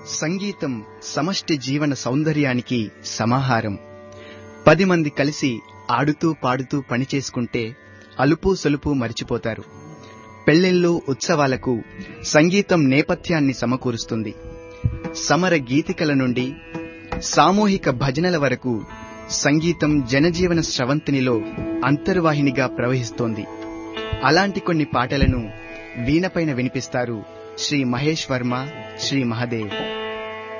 సంగీతం సమష్టి జీవన సౌందర్యానికి సమాహారం. 10 మంది కలిసి ఆడుతూ పాడుతూ పనిచేసుకుంటే అలుపు సొలుపు మరిచిపోతారు. పెళ్లిళ్ళు, ఉత్సవాలకు సంగీతం నేపథ్యాన్ని సమకూరుస్తుంది. సమర గీతికల నుండి సామూహిక భజనల వరకు సంగీతం జనజీవన స్రవంతినిలో అంతర్వాహినిగా ప్రవహిస్తోంది. అలాంటి కొన్ని పాటలను వీణపైన వినిపిస్తారు శ్రీ మహేష్ వర్మ, శ్రీ మహదేవ్.